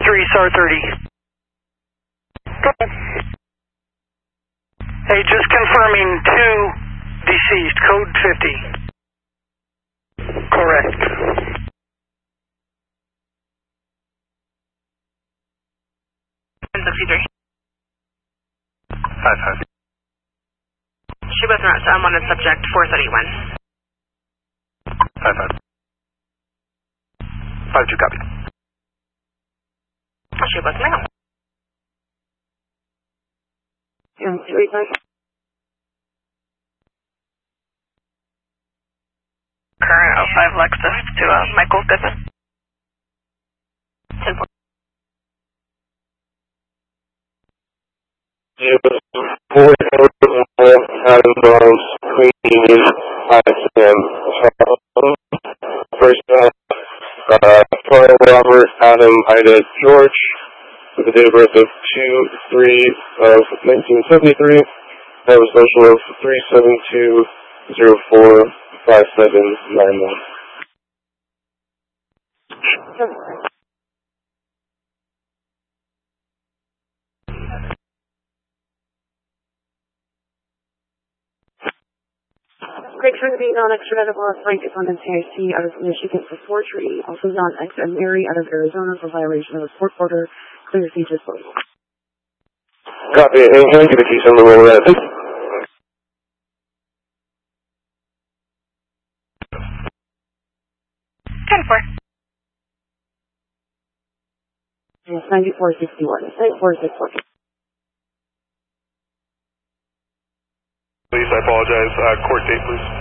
53, SAR 30. Go ahead. Hey, just confirming 2 deceased, code 50. Correct. 63. 5-5. She was not unwanted subject 431. 5-5. 5-2 copy. She was male. Current 05 Lexus to Michael Goodman. 10-4. Adam Barnes, Queen, ISM. First off, Florida Robert, Adam, Ida, George, with a date of birth of 2/3 of 1973. That was social of 372045791. Greg Trinity, non-extradited lost Frank is on NCIC out of Michigan for forgery. Also non-ex and Mary out of Arizona for violation of a court order. Clear C disposal. Copy. And can I get a case on the roll of that? 10-4. Yes, 9461. 9461. Please, I apologize. Court date, please.